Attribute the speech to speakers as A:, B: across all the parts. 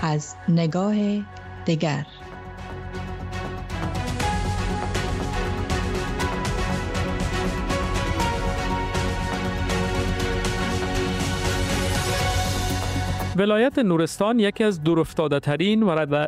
A: از نگاه دیگر.
B: ولایت نورستان یکی از دورافتاده‌ترین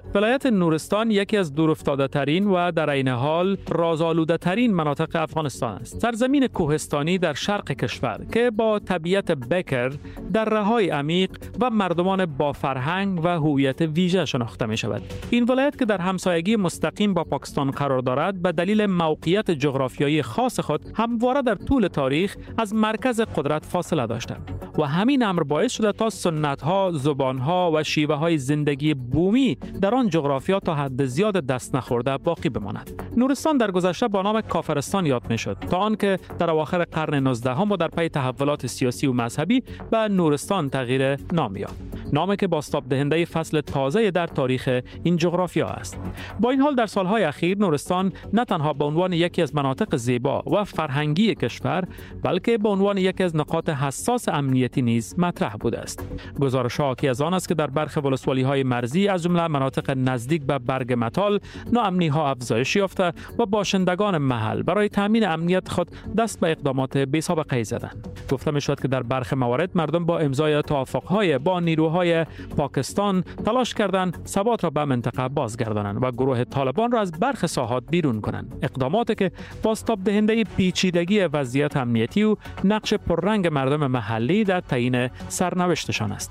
B: و در عین حال رازآلوده‌ترین مناطق افغانستان است. سرزمین کوهستانی در شرق کشور که با طبیعت بکر، دره‌های عمیق و مردمان با فرهنگ و هویت ویژه شناخته می شود. این ولایت که در همسایگی مستقیم با پاکستان قرار دارد، به دلیل موقعیت جغرافیایی خاص خود همواره در طول تاریخ از مرکز قدرت فاصله داشته و همین امر باعث شده تا سنت‌ها، زبان‌ها و شیوه‌های زندگی بومی در آن جغرافیا تا حد زیاد دست نخورده باقی بماند. نورستان در گذشته با نام کافرستان یاد می‌شد تا آنکه در اواخر قرن 19 و در پی تحولات سیاسی و مذهبی به نورستان تغییر نام یافت. نامی که بازتاب دهنده فصل تازه در تاریخ این جغرافیا است. با این حال در سالهای اخیر نورستان نه تنها به عنوان یکی از مناطق زیبا و فرهنگی کشور، بلکه به عنوان یکی از نقاط حساس امنیتی نیز مطرح بوده است. گزارش‌ها حاکی از آن است که در برخی ولسوالی‌های مرزی از جمله مناطق نزدیک به برگ متال، ناامنی‌ها افزایش یافته و باشندگان محل برای تامین امنیت خود دست به اقدامات بی‌سابقه‌ای زدند. گفته می‌شود که در برخی موارد مردم با امضای توافق‌های با نیروهای پاکستان تلاش کردند ثبات را به منطقه بازگردانند و گروه طالبان را از برخی ساحات بیرون کنند. اقداماتی که بازتاب دهنده پیچیدگی وضعیت امنیتی و نقش پررنگ مردم محلی در تعیین سرنوشتشان است.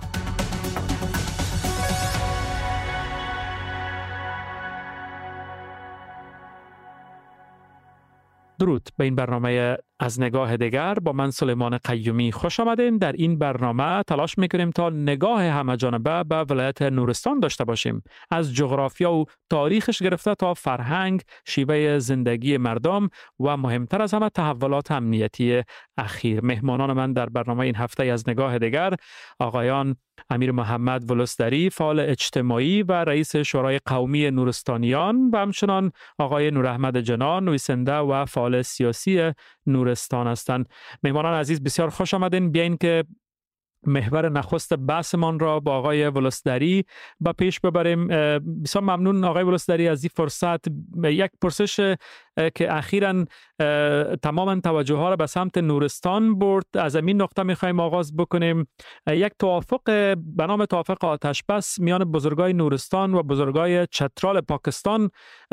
B: درود به این برنامه از نگاه دیگر. با من سلیمان قیومی خوش آمدین. در این برنامه تلاش میکنیم تا نگاه همه جانبه به ولایت نورستان داشته باشیم، از جغرافیا و تاریخش گرفته تا فرهنگ، شیوه زندگی مردم و مهمتر از همه تحولات امنیتی اخیر. مهمانان من در برنامه این هفته از نگاه دیگر آقایان امیر محمد ولسدری، فعال اجتماعی و رئیس شورای قومی نورستانیان، و همچنان آقای نوراحمد جنان، نویسنده و فعال سیاسی نورستان هستند. مهمانان عزیز بسیار خوش آمدین. بیاین که محور نخست بحثمان را با آقای ولسدری به پیش ببریم. بسیار ممنون آقای ولسدری از این فرصت. یک پرسش که اخیراً تماما توجه ها را به سمت نورستان برد، از این نقطه می‌خوایم آغاز بکنیم. یک توافق به نام توافق آتش بس میان بزرگای نورستان و بزرگای چترال پاکستان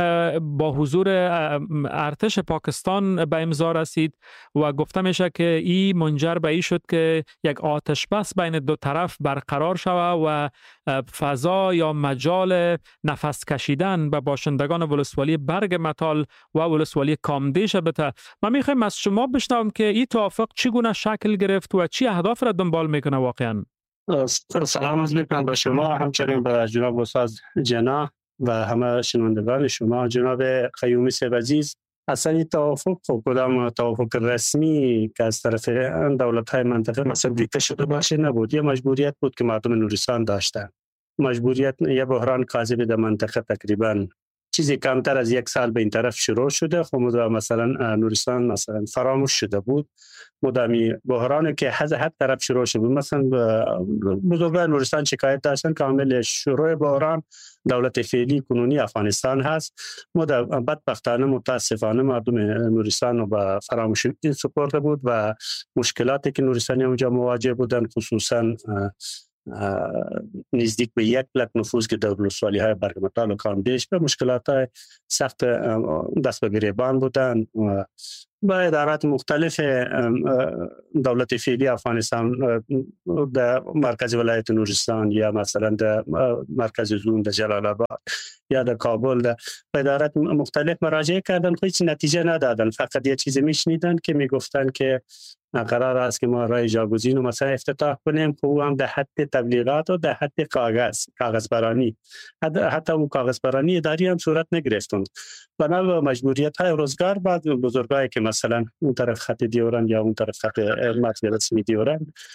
B: با حضور ارتش پاکستان به امضا رسید و گفته میشه که این منجر به این شد که یک آتش بس بین دو طرف برقرار شود و فضا یا مجال نفس کشیدن به باشندگان ولسوالی برگ متال و ولسوالی کامدیش بده. ما میخوایم از شما بشنوم که این توافق چگونه شکل گرفت و چی اهداف را دنبال میکنه واقعا.
C: سلام عرض میکنم به شما، همچنین به جناب استاد جنا و همه شنوندگان شما. جناب قیومی صاحب عزیز، اصلا این توافق کدام توافق رسمی که از طرف دولت‌های منطقه مثلا دیکته شده باشه نبود. یه مجبوریت بود که مردم نورستان داشتن. مجبوریت یه بحران کاذب در منطقه تقریبا چیزی کمتر از یک سال به این طرف شروع شده. خب مثلا نورستان مثلا فراموش شده بود. مدامی بحرانی که از هر طرف شروع شده بود. مثلا بزرگان نورستان شکایت داشتن که عامل شروع بحران دولت فعلی کنونی افغانستان هست. بدبختانه متاسفانه مردم نورستان رو به فراموشی سپرده بود و مشکلاتی که نورستانی اونجا مواجه بودن، خصوصا نزدیک به 1 لک نفوس که در ولسوالی‌های برگ متال و کامدیش به مشکلات سخت دست به گریبان بودن و ادارات مختلف دولت فعلی افغانستان در مرکز ولایت نورستان یا مثلا در مرکز زون در جلال آباد یا در کابل در ادارات مختلف مراجعه کردن، هیچ نتیجه ندادن. فقط یه چیزی میشنیدن که میگفتن که قرار است که ما رای جاگزین و مثلا افتتاح کنیم که او هم در حد تبلیغات و در حد کاغذبرانی، حتی اون کاغذبرانی اداری هم صورت نگرفتند. بنا به مجبوریت های روزگار بعد بزرگایی که مثلا اون طرف خط دیورن یا اون طرف خط متن رسمی دیورن،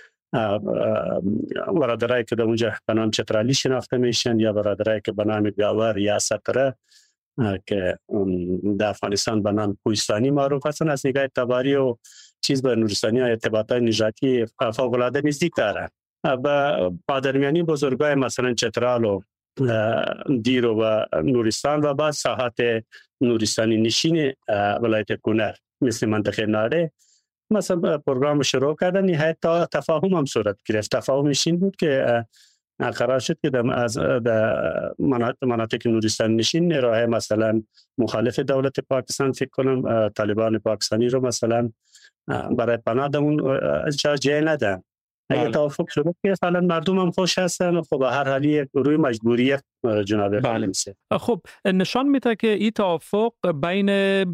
C: برادرایی که در اونجا به نام چترالی شناخته میشن یا برادرایی که به نام گاور یا ستره که در افغانستان به نام کوهستانی معروف هستند، از نگاه تباری و چیز به نورستانی ها ارتباطات نژادی فوق العاده نزدیک دارند. با پادرمیانی بزرگای مثلا چترال و دیرو و نورستان و بعد ساحات نورستانی نشین ولایت کنر مثل منطقه ناره مثلا پروگرام شروع کردن. نهایت تا تفاهم هم صورت گرفت. تفاهمش این بود که قرار شد که از مناطق نورستان نشین نیروهای مثلا مخالف دولت پاکستان فکر کنم طالبان پاکستانی رو مثلا برای پناه اون جای ندن. اگه توافق شد که فعلا مردم هم خوش هستن و خب هر حالی روی مجبوریت جناب خلیمیسه.
B: خب نشان میده که این توافق بین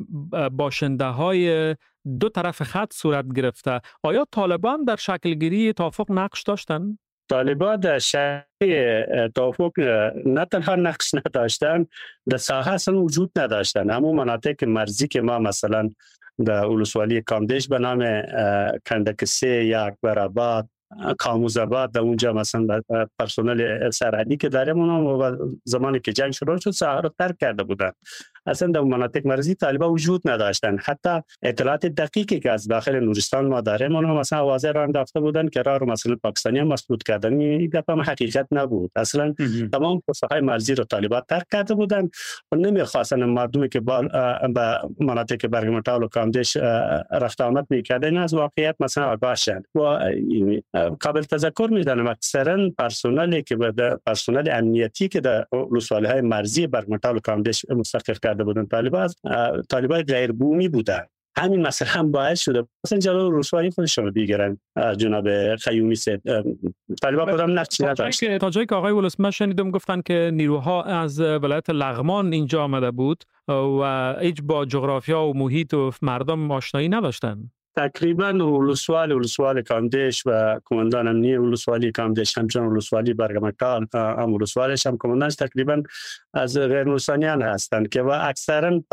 B: باشنده های دو طرف خط صورت گرفته. آیا طالبان در شکل گیری توافق نقش داشتن؟
C: طالبان در شکل توافق نه تنها نقش نداشتن، در ساحه اصلا وجود نداشتن. همون مناطق مرزی که ما مثلا در ولسوالی کامدیش به نام کندکسه یا اکبرآباد کاموزآباد در اونجا مثلا پرسنل سرحدی که داریم اونا زمانی که جنگ شروع شد ساحه رو ترک کرده بودن. اصلا در مناطق مرزی طالبان وجود نداشتن. حتی اطلاعات دقیقی که از داخل نورستان ما داریم اونا مثلا واضح را انداخته بودن که راه رو مثلا پاکستانی هم مسدود کردن. این گپ هم حقیقت نبود. اصلا تمام پست‌های مرزی رو طالبان ترک کرده بودن و نمیخواستن مردمی که به مناطق برگمتال و کامدیش رفت آمد میکردن از واقعیت مثلا آگاه شدن. و قابل تذکر میدانم اکثرا پرسنلی که پرسنل امنیتی که در ولسوالی‌های مرزی برگمتال و کامدیش مستقر کرده بودن طالبان غیر بومی بودن. همین مسئله هم باعث شده مثلا جلو رسوایی خودشون رو بگیرن. جناب خیومی طالبان کدام نقشی نداشت.
B: تا جایی که آقای ولس من شنیدم گفتن که نیروها از ولایت لغمان اینجا آمده بود و هیچ با جغرافیا و محیط و مردم آشنایی نداشتن.
C: تقریبا ولسوالی کامدیش و کماندان امنیه ولسوالی کامدیش همچنان ولسوالی برگمتال هم ولسوالیش هم کماندانش تقریبا از غیر نورستانیان هستند که و اکثرا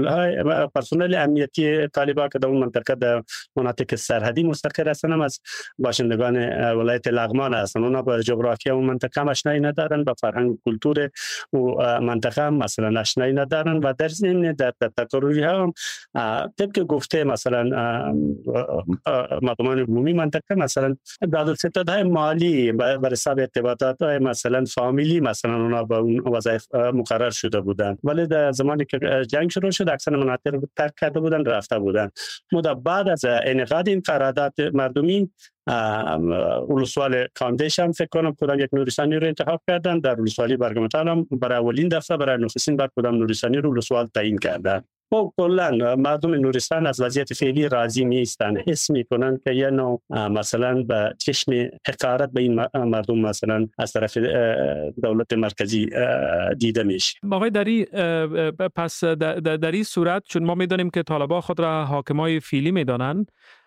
C: پرسنل امنیتی طالبان که در اون منطقه در مناطق سرحدی مستقر هستند هم از باشندگان ولایت لغمان هستند. اونا با جغرافیا اون منطقه هم آشنایی ندارن، با فرهنگ کلتور و منطقه هم مثلا آشنایی ندارن و در ضمن در تقرری هم طبق گفته مثلا مردمان عمومی منطقه مثلا داد و ستدهای مالی بر حساب ارتباطات های مثلا فامیلی مثلا اونا با اون وظایف مقرر شده بودن، ولی در زمانی که جنگ شروع شد اکثر مناطق رو ترک کرده بودن رفته بودن. بعد از انعقاد این قرارداد مردمی ولسوالی کامدیش هم فکر کنم کدام یک نورستانی رو انتخاب کردن. در ولسوالی برگمتال هم برای اولین دفعه برای نخستین بار کدام نورستانی رو ولسوال تعیین کردن. خب کلا مردم نورستان از وضعیت فعلی راضی نیستن، حس میکنن که یه نوع مثلا به چشم حقارت به این مردم مثلا از طرف دولت مرکزی دیده میشه.
B: آقای دری، پس در این صورت چون ما میدونیم که طالبان خود را حاکمای فعلی میدانن،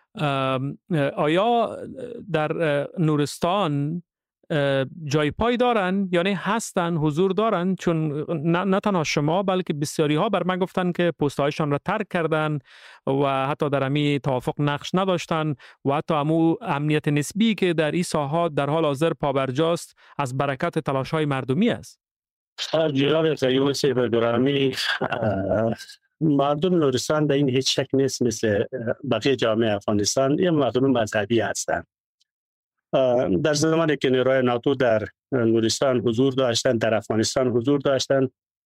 B: آیا در نورستان جای پای دارن یعنی هستن، حضور دارن؟ چون نه تنها شما بلکه بسیاری ها بر من گفتن که پست هایشان را ترک کردن و حتی در امی توافق نقش نداشتن و حتی امو امنیت نسبی که در این ساحات در حال حاضر پابرجاست از برکت تلاش های مردمی است.
C: جناب خیومی گرامی، مردم نورستان در این هیچ شک نیست مثل بقیه جامعه افغانستان یه مردم مذهبی هستند. در زمانی که نیروهای ناتو در نورستان حضور داشتن، در افغانستان حضور داشتن،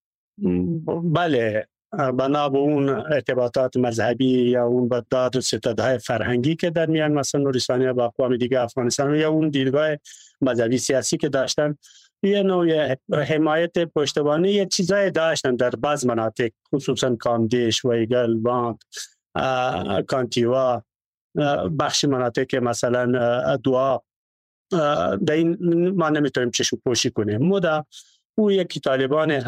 C: بله بنا به اون ارتباطات مذهبی یا اون داد و ستدهای فرهنگی که در میان مثلا نورستانی با اقوام دیگه افغانستان یا اون دیدگاه مذهبی سیاسی که داشتن، یه نوع حمایت پشتوانه یه چیزای داشتن در بعض مناطق، خصوصا کامدیش، ویگل، باند، کانتیوا، بخش مناطق که مثلا دعا در این ما نمیتونیم چشم پوشی کنیم. او یکی طالبان